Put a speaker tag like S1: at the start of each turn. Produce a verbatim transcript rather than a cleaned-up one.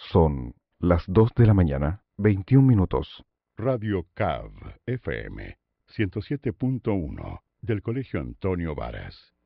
S1: Son las dos de la mañana, veintiún minutos.
S2: Radio C A V F M ciento siete punto uno del Colegio Antonio Varas.